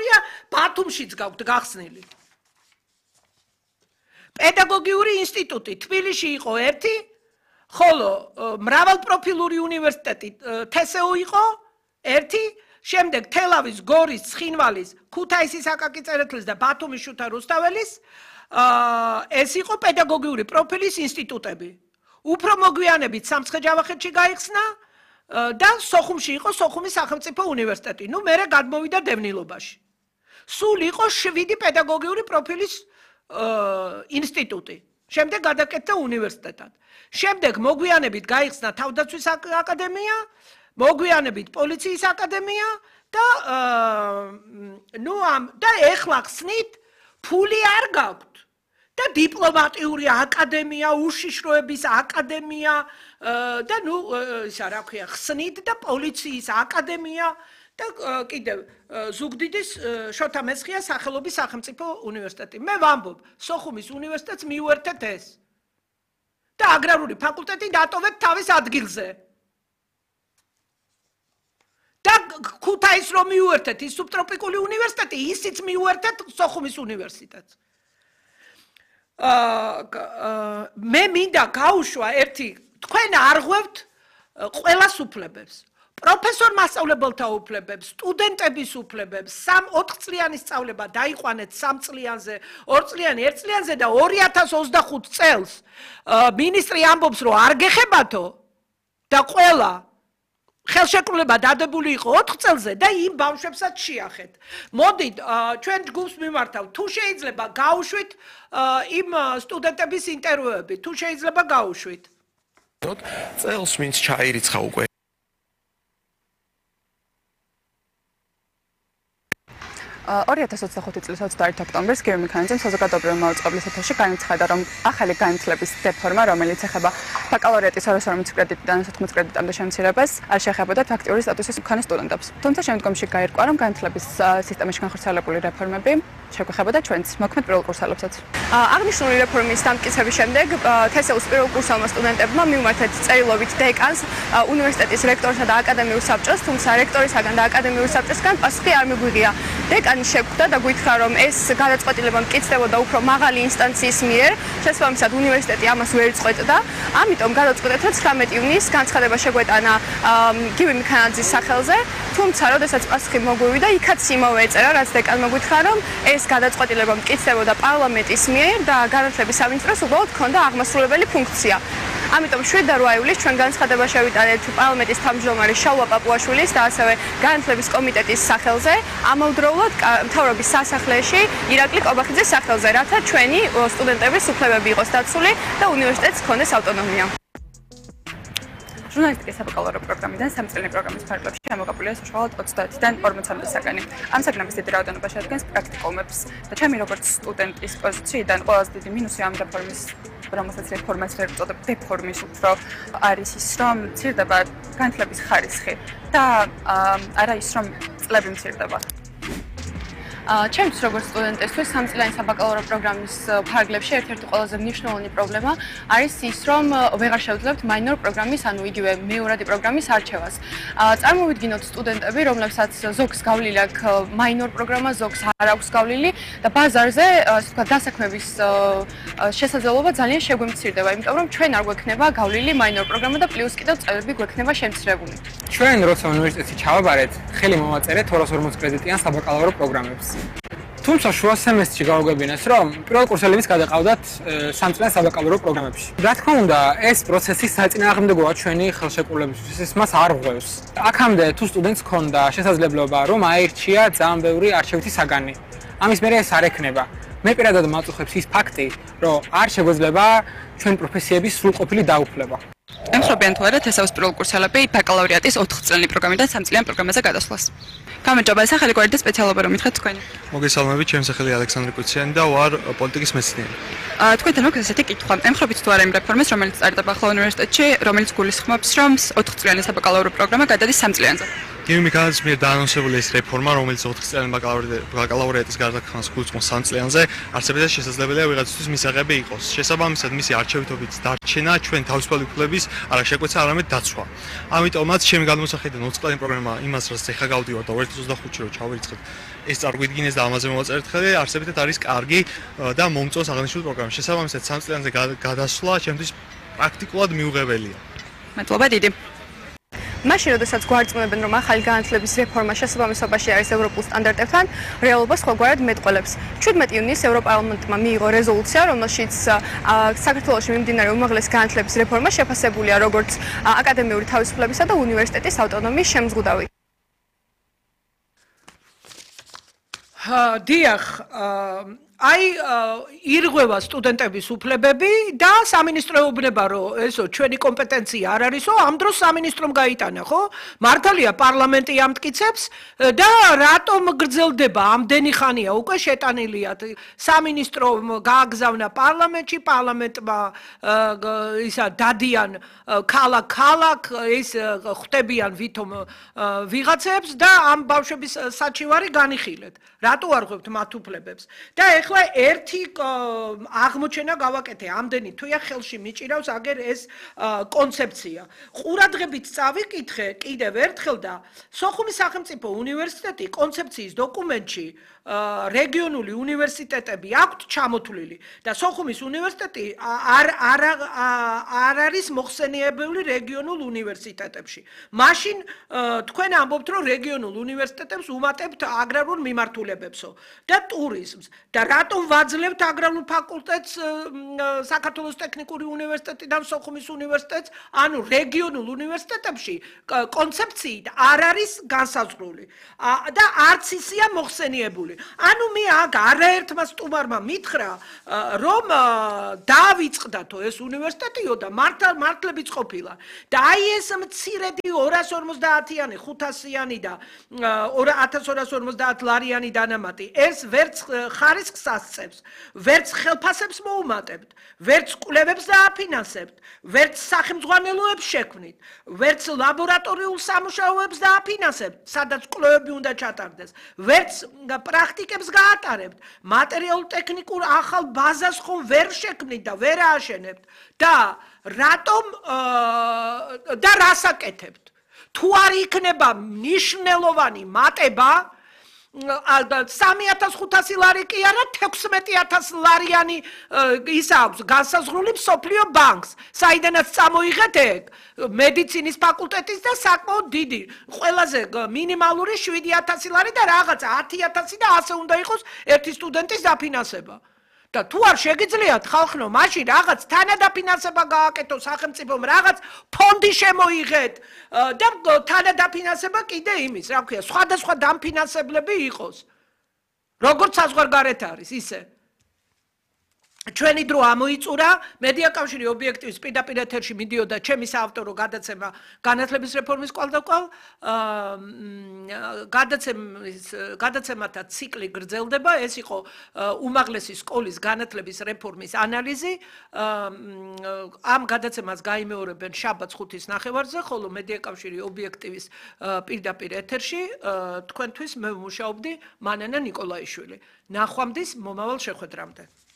ისტორია ბათუმშიც გაქვთ გახსნილი. პედაგოგიური ინსტიტუტი თბილისში იყო ერთი, ხოლო მრავალპროფილური უნივერსიტეტი თესეუ იყო ერთი, შემდეგ თელავის, გორის, ცხინვალის, ქუთაისის აკაკი წერეთლის და ბათუმის შუთა რუსთაველის ეს იყო პედაგოგიური პროფილის ინსტიტუტები. უფრო მოგვიანებით სამცხე-ჯავახეთში გაიხსნა და სოხუმში იყო სოხუმის სახელმწიფო უნივერსიტეტი. ნუ მერე გადმოვიდა დევნილობაში. სულ იყო 7 პედაგოგიური პროფილის ინსტიტუტი. შემდეგ გადაკეთდა უნივერსიტეტად. შემდეგ მოგვიანებით გაიხსნა თავდაცვის აკადემია, მოგვიანებით პოლიციის აკადემია და და ეხლა ხსნით ფული არ გაქვთ. და დიპლომატიური აკადემია, უშიშროების აკადემია და ისა რა ქვია, ხსნით და პოლიციის აკადემია და კიდევ ზუგდიდის შოთა მესხიას სახელობის სახელმწიფო უნივერსიტეტი. მე ვამბობ, სოხუმის უნივერსიტეტს მიუერთეთ ეს. და აგრარული ფაკულტეტი დატოვეთ თავის ადგილზე. და ქუთაის რომ მიუერთეთ ის სუბტროპიკული უნივერსიტეტი, ისიც მიუერთეთ სოხუმის უნივერსიტეტს. მე მინდა გაუშვა ერთი, თქვენ არ ღვევთ ყველას უფლებებს. პროფესორ მასწავლებელთა უფლებებს, სტუდენტების უფლებებს, 4 წლიანი სწავლება დაიყვანეთ 3 წლიანზე, 2 წლიანი 1 წლიანზე და 2025 წელს მინისტრი ამბობს, რომ არ გეხებათო და ყველა ხელშეკრულება დადებული იყო 4 წელზე და იმ ბავშვებსაც შეახეთ. მოდით, ჩვენ ჯგუფს მიმართავ, თუ შეიძლება გაუშვით იმ სტუდენტების ინტერვიუები, თუ შეიძლება გაუშვით. წელს ვინც ჩაირიცხა უკვე. Uh, 2025 წლის 21 ოქტომბერს გიორგი მიქანიძემ საზოგადოებრივი მაუწყებლის ეთერში განაცხადა, რომ ახალი განათლების რეფორმა, რომელიც ეხება ბაკალავრიატის 240 კრედიტიდან 90 კრედიტამდე შემცირებას, არ შეეხებოდა ფაქტიური სტატუსის მქონე სტუდენტებს. თუმცა შემდგომში გაირკვა, რომ განათლების სისტემაში განხორციელებული რეფორმები შეგვეხებოდა ჩვენც, მოქმედ პირველ კურსელებსაც. აღნიშნული რეფორმის დამტკიცების შემდეგ თესეუს პირველ კურსელმა სტუდენტებმა მიუმართეთ წერილობით დეკანს, უნივერსიტეტის რექტორსა და აკადემიურ საბჭოს, თუმცა რექტორისაგან და აკადემიურ საბჭოსგან პასუხი არ მიგვიღია. დეკანი შეგვხვდა და გითხრა, რომ ეს გადაწყვეტილება მტკიცდებოდა უფრო მაღალი ინსტანციის მიერ, შესაბამისად უნივერსიტეტი ამას ვერ წყვეტდა. ამიტომ გადაწყვეტეთ, რომ 19 ივნისს განცხადება შეგვეტანა გიორგი მიქანიძის სახელზე, თუმცა როდესაც პასუხი მოგვივიდა, იქაც იმავე ეწერა, რაც დეკანმა გითხრა, რომ ეს გადაწყვეტილება მტკიცდებოდა პარლამენტის მიერ და განათლების სამინისტროს უბრალოდ ჰქონდა აღმასრულებელი ფუნქცია. ამიტომ 7 და 8 ივლისს ჩვენ განცხადება შევიტანეთ პარლამენტის თავმჯდომარის შალვა პაპუაშვილის და ასევე განათლების კომიტეტის სახელზე, ამავდროულად მთავრობის სასახლეში ირაკლი კობახიძის სახელზე, რათა ჩვენი სტუდენტების უფლებები იყოს დაცული და უნივერსიტეტს ჰქონდეს ავტონომია. ჟურნალისტიკის საბაკალავრო პროგრამიდან 3 წლიანი პროგრამის ფარგლებში შემოგაბულია საშუალოდ 30-დან 40 საგანი. ამ საგნების დიდი რაოდენობა შეადგენს პრაქტიკუმებს და ჩემი როგორც სტუდენტის პოზიციიდან ყველაზე დიდი მინუსი ამ რეფორმის, რომელსაც რეფორმას ვერ ვწოდებ, დეფორმის უფრო არის ის, რომ მცირდება განათლების ხარისხი და არა ის, რომ წლები მცირდება. ჩემთვის როგორც სტუდენტისთვის 3 წლიანი საბაკალავრო პროგრამის ფარგლებში ერთ-ერთი ყველაზე მნიშვნელოვანი პრობლემა არის ის, რომ ვეღარ შევძლებთ მაინორ პროგრამის, ანუ იგივე მეორადი პროგრამის არჩევას. წარმოვიდგინოთ სტუდენტები, რომლებსაც ზოგს გავლილი აქვს მაინორ პროგრამა, ზოგს არ აქვს გავლილი და ბაზარზე, ასე ვთქვათ, დასაქმების შესაძლებლობა ძალიან შეგვიმცირდება, იმიტომ რომ ჩვენ არ გვექნება გავლილი მაინორ პროგრამა და პლუს კიდევ წევრები გვექნება შემცირებული. ჩვენ როცა უნივერსიტეტში ჩავაბარეთ, ხელი მოვაწერეთ 240 კრედიტიან საბაკალავრო პროგრამებს. თუმცა შუა სემესტრში გავუგებინეს, რომ პირველ კურსელებიც გადაყავდათ 3 წლიან საბაკალავრო პროგრამებში. რა თქმა უნდა, ეს პროცესი საწინააღმდეგოა ჩვენი ხელშეკრულებისთვის, ეს მას არ ღვევს. აქამდე თუ სტუდენტს ჰქონდა შესაძლებლობა, რომ აირჩია ძალიან ბევრი არჩევითი საგანი. ამის მერე ეს არ ექნება. მე პირადად მაწუხებს ის ფაქტი, რომ არ შეგვეძლება ჩვენი პროფესიების სრულყოფილი დაუფლება. ემხრობიან თუ არა თესაუს პირველ კურსელები ბაკალავრიატის 4 წლიანი პროგრამიდან 3 წლიან პროგრამაზე გადასვლას. გამარჯობა, სახელი გვერდი და სპეციალობა რომ მითხრათ თქვენი. მოგესალმებით, ჩემი სახელი ალექსანდრე კუციანი და ვარ პოლიტიკის მეცნიერი. თქვენთან მოგვიყვება ესეთი კითხვა. ემხრობთ თუ არა იმ რეფორმას, რომელიც წარდება ახლა უნივერსიტეტში, რომელიც გულისხმობს, რომ 4 წლიანი საბაკალავრო პროგრამა გადადის 3 წლიანზე. გიუმი განაცხადეს მიერ დაანონსებული ეს რეფორმა, რომელიც 4 წლიანი ბაკალავრიატის გარდაქმნას გულწრფელს 3 წლიანზე არსებითად შესაძლებელია ვიღაცისთვის მისაღები იყოს. შესაბამისად, მისი არჩევითობით დარჩენა ჩვენ თავისუფალი უფლების არა შეკვეცა, არამედ დაცვა. ამიტომაც ჩემი გადმოსახედიდან 20 წლიანი პროგრამა იმას, რაც ეხა გავდივარ და 2025-ში რომ ჩავერიცხეთ, ეს წარგვიდგინეს და ამაზე მოვაწერეთ ხელი, არსებითად არის კარგი და მომწონს აღნიშნული პროგრამა. შესაბამისად, 3 წლიანზე გადასვლა ჩემთვის პრაქტიკულად მიუღებელია. მადლობა დიდი. მაშინ, როდესაც გვარწმუნებენ, რომ ახალი განათლების რეფორმა შესაბამისობაში არის ევროპულ სტანდარტებთან, რეალობა სხვაგვარად მეტყველებს. 17 ივნისს ევროპარლამენტმა მიიღო რეზოლუცია, რომელშიც საქართველოში მიმდინარე უმაღლესი განათლების რეფორმა შეფასებულია როგორც აკადემიური თავისუფლებისა და უნივერსიტეტის ავტონომიის შემზღუდავი. დიახ, აი ირღვევა სტუდენტების უფლებები და სამინისტროეუბნება რომ ესო ჩვენი კომპეტენცია არ არისო, ამ დროს სამინისტრომ გაიტანა, ხო? მართალია პარლამენტი ამტკიცებს და რატომ გრძელდება ამდენი ხანია უკვე შეტანილია სამინისტრომ გააგზავნა პარლამენტში, პარლამენტმა ისა დადიან ქალაქ ეს ხვდებიან ვითომ ვიღაცებს და ამ ბავშვების საჩივარი განიხილეთ. რატო არ ღვევთ მათ უფლებებს? და ეხლა ერთი აღმოჩენა გავაკეთე, ამდენი თვეა ხელში მიჭირავს აგერ ეს კონცეფცია. ყურადღებით წავიკითხე კიდევ ერთხელ და სოხუმის სახელმწიფო უნივერსიტეტი კონცეფციის დოკუმენტში რეგიონული უნივერსიტეტები აქვთ ჩამოთვლილი და სოხუმის უნივერსიტეტი არ არის მოხსენიებული რეგიონულ უნივერსიტეტებში. მაშინ თქვენ ამბობთ, რომ რეგიონულ უნივერსიტეტებს უმატებთ აგრარულ მიმართულებებსო და ტურიზმს და რატომ ვაძლევთ აგრარულ ფაკულტეტს საქართველოს ტექნიკური უნივერსიტეტიდან სოხუმის უნივერსიტეტს, ანუ რეგიონულ უნივერსიტეტებში კონცეფციით არ არის განსაზღვრული და არც ისია მოხსენიებული. ანუ მე აქ არაერთმა სტუმარმა მითხრა, რომ დაავიწყდათო ეს უნივერსიტეტიო და მართლებიც ყოფილა. და აი ეს მცირედი 250-იანი, 500-იანი და 1250 ლარიანი დანამატი, ეს ვერც ხარისხს ასწევს, ვერც ხელფასებს მოუმატებთ, ვერც კვლევებს დააფინანსებთ, ვერც სახელმძღვანელოებს შექმნით, ვერც ლაბორატორიულ სამუშაოებს დააფინანსებთ, სადაც კვლევები უნდა ჩატარდეს, ვერც პრაქტიკებს გაატარებთ, მატერიალურ-ტექნიკურ ახალ ბაზას ხომ ვერ შექმნით და ვერ ააშენებთ და რატომ და რას აკეთებთ? თუ არ იქნება მნიშვნელოვანი მატება 3500 ლარი კი არა 16000 ლარიანი ის აქვს განსაზღვრული მსოფლიო ბანკს, საიდანაც წამოიღეთ ეგ მედიცინის ფაკულტეტის და საკმაოდ დიდი, ყველაზე მინიმალური 7000 ლარი და რაღაცა 10000 და ასე უნდა იყოს ერთი სტუდენტის დაფინანსება. და თუ არ შეგიძლიათ ხალხნო, მაშინ რაღაც თანადაფინანსება გააკეთო სახელმწიფომ, რაღაც ფონდი შემოიღეთ და თანადაფინანსება კიდე იმის, რა ქვია, სხვადასხვა დამფინანსებლები იყოს. როგორც საზღვარგარეთ არის ისე. ჩვენი დრო ამოიწურა, მედიაკავშირი ობიექტივის პირდაპირ ეთერში მიდიოდა ჩემი საავტორო გადაცემა განათლების რეფორმის კვალდაკვალ, გადაცემათა ციკლი გრძელდება, ეს იყო უმაღლესი სკოლის განათლების რეფორმის ანალიზი. ამ გადაცემას გაიმეორებენ შაბათს 5:30-ზე, ხოლო მედიაკავშირი ობიექტივის პირდაპირ ეთერში თქვენთვის მე ვმუშაობდი მანანა ნიკოლაიშვილი. ნახვამდის მომავალ შეხვედრამდე.